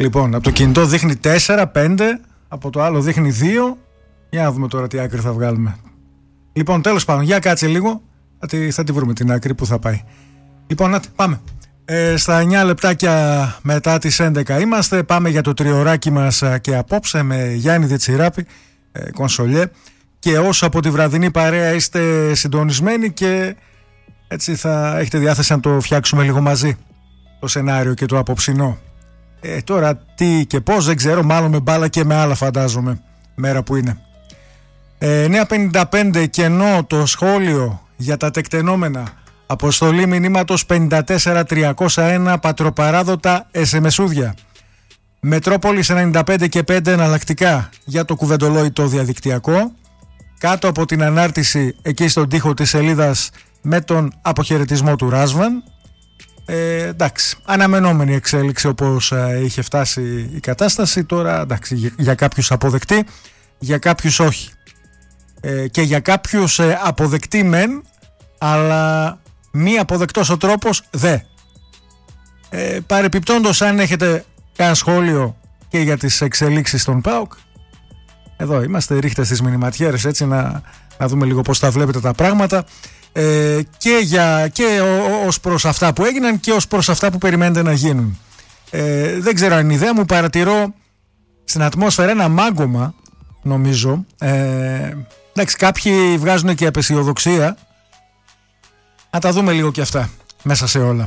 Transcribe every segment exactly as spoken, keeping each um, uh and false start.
Λοιπόν, από το κινητό δείχνει τέσσερα πέντε, από το άλλο δείχνει δύο. Για να δούμε τώρα τι άκρη θα βγάλουμε. Λοιπόν, τέλος πάντων, για κάτσε λίγο. Θα τη, θα τη βρούμε την άκρη που θα πάει. Λοιπόν, να, πάμε. Ε, στα εννιά λεπτάκια μετά τις έντεκα είμαστε. Πάμε για το τριωράκι μας και απόψε με Γιάννη Δετσιράπη, ε, κονσολιέ. Και όσο από τη βραδινή παρέα είστε συντονισμένοι και έτσι θα έχετε διάθεση να το φτιάξουμε λίγο μαζί, το σενάριο και το απόψινό. Ε, τώρα τι και πώς δεν ξέρω, μάλλον με μπάλα και με άλλα φαντάζομαι, μέρα που είναι. Ε, εννιά πενήντα πέντε κενό το σχόλιο για τα τεκτενόμενα. Αποστολή μηνύματος πενήντα τέσσερα τριακόσια ένα πατροπαράδοτα ες εμ εσούδια. Μετρόπολης ενενήντα πέντε και πέντε εναλλακτικά για το κουβεντολόιτο διαδικτυακό. Κάτω από την ανάρτηση εκεί στον τοίχο της σελίδας με τον αποχαιρετισμό του Ράσβαν. Ε, εντάξει, αναμενόμενη εξέλιξη όπως ε, είχε φτάσει η κατάσταση. Τώρα εντάξει, για, για κάποιους αποδεκτή, για κάποιους όχι. Ε, και για κάποιους ε, αποδεκτή μεν, αλλά μη αποδεκτός ο τρόπος δε. Ε, παρεπιπτόντως, αν έχετε καν σχόλιο και για τις εξελίξεις των ΠΑΟΚ, εδώ είμαστε, ρίχτε στις μηνυματιέρες έτσι να, να δούμε λίγο πώς τα βλέπετε τα πράγματα. Ε, και, για, και ως προς αυτά που έγιναν και ως προς αυτά που περιμένετε να γίνουν. Ε, δεν ξέρω αν είναι ιδέα μου, παρατηρώ στην ατμόσφαιρα ένα μάγκωμα, νομίζω. Ε, εντάξει, κάποιοι βγάζουν και απεσιοδοξία. Να τα δούμε λίγο και αυτά μέσα σε όλα.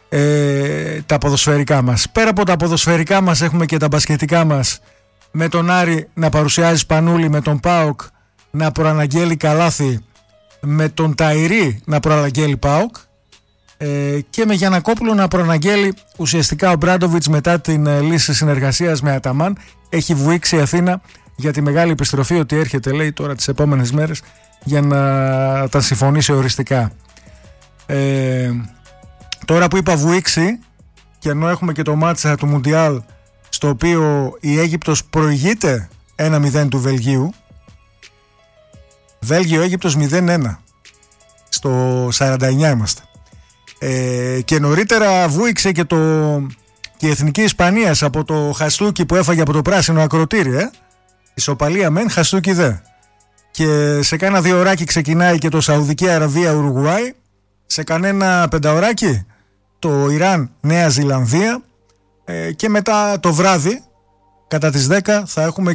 Ε, τα ποδοσφαιρικά μας. Πέρα από τα ποδοσφαιρικά μας έχουμε και τα μπασκετικά μας, με τον Άρη να παρουσιάζει Σπανούλη, με τον ΠΑΟΚ να προαναγγέλει καλάθι, με τον Ταϊρή να προαναγγέλει ΠΑΟΚ, ε, και με Γιαννακόπουλο να προαναγγέλει ουσιαστικά ο Μπράντοβιτς μετά την ε, λύση συνεργασίας με Αταμάν. Έχει βουήξει η Αθήνα για τη μεγάλη επιστροφή, ότι έρχεται, λέει, τώρα τις επόμενες μέρες για να τα συμφωνήσει οριστικά. Ε, τώρα που είπα βουήξει, και ενώ έχουμε και το μάτσα του Μουντιάλ, στο οποίο η Αίγυπτος προηγείται ένα μηδέν του Βελγίου. Βέλγιο-Αίγυπτος μηδέν ένα. Στο σαράντα εννιά είμαστε. Ε, και νωρίτερα βούηξε και, το, και η Εθνική Ισπανίας από το χαστούκι που έφαγε από το πράσινο ακροτήρι. Ε. Ισοπαλία μεν, χαστούκι δε. Και σε κάνα δύο ωράκι ξεκινάει και το Σαουδική Αραβία-Ουρουγουάη. Σε κανένα πενταωράκι το Ιράν-Νέα Ζηλανδία. Ε, και μετά το βράδυ κατά τις δέκα θα έχουμε